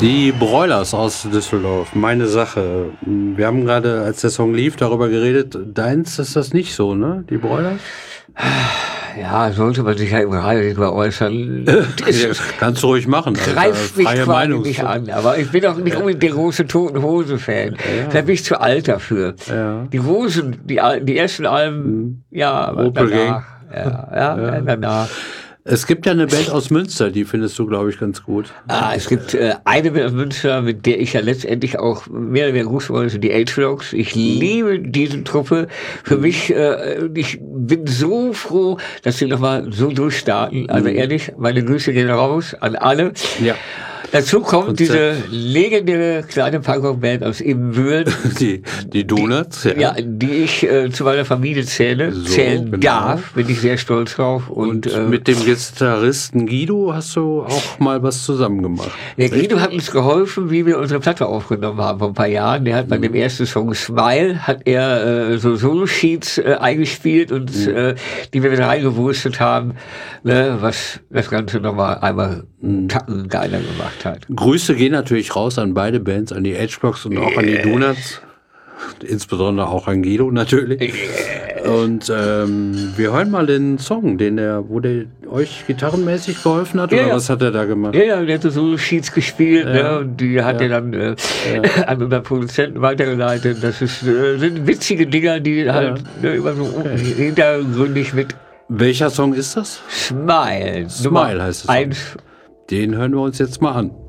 Die Broilers aus Düsseldorf, meine Sache. Wir haben gerade, als der Song lief, darüber geredet. Deins ist das nicht so, ne? Die Broilers? Ja, sollte man sich ja im Radio nicht mal äußern. Kannst du ruhig machen. Greift mich quasi nicht an. Aber ich bin auch nicht unbedingt der große Toten Hosen-Fan. Da bin ich zu alt dafür. Ja. Die Hosen, die ersten Alben, ja, aber danach. Ja, danach. Es gibt ja eine Band aus Münster, die findest du, glaube ich, ganz gut. Es gibt eine Band aus Münster, mit der ich ja letztendlich auch mehr oder weniger groß wollte, die H-Vlogs. Ich liebe diese Truppe. Für mich, ich bin so froh, dass sie nochmal so durchstarten. Also ehrlich, meine Grüße gehen raus an alle. Ja. Dazu kommt diese legendäre kleine Punkrock-Band aus Ebenbüren. Die Donuts, ja, die ich zu meiner Familie zählen darf, bin ich sehr stolz drauf. Und mit dem Gitarristen Guido hast du auch mal was zusammen gemacht. Der Guido hat uns geholfen, wie wir unsere Platte aufgenommen haben vor ein paar Jahren. Der hat bei dem ersten Song Smile, hat er so Solo-Sheets eingespielt und die wir wieder reingewurstet haben, ne, was das Ganze nochmal einmal einen Tacken geiler gemacht hat. Grüße gehen natürlich raus an beide Bands, an die H-Blocks und auch an die Donuts. Insbesondere auch an Guido natürlich. Und wir hören mal den Song, wo der euch gitarrenmäßig geholfen hat, oder was hat er da gemacht? Ja, der hat so Sheets gespielt, ne, und die hat er dann an unseren Produzenten weitergeleitet. Das sind witzige Dinger, die halt immer so hintergründig mit. Welcher Song ist das? Smile. Smile heißt es. Den hören wir uns jetzt mal an.